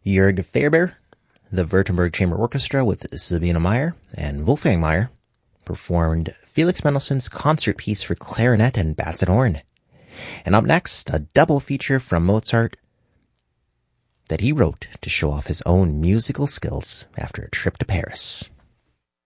Jörg Faerber, the Württemberg Chamber Orchestra with Sabine Meyer and Wolfgang Meyer performed Felix Mendelssohn's concert piece for clarinet and basset horn. And up next, a double feature from Mozart that he wrote to show off his own musical skills after a trip to Paris.